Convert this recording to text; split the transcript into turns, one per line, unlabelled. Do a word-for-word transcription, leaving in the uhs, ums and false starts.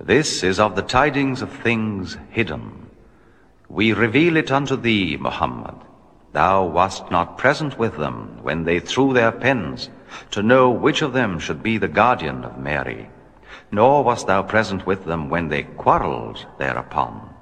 This is of the tidings of things hidden. We reveal it unto thee, Muhammad. Thou wast not present with them when they threw their pens, to know which of them should be the guardian of Mary. Nor wast thou present with them when they quarrelled thereupon.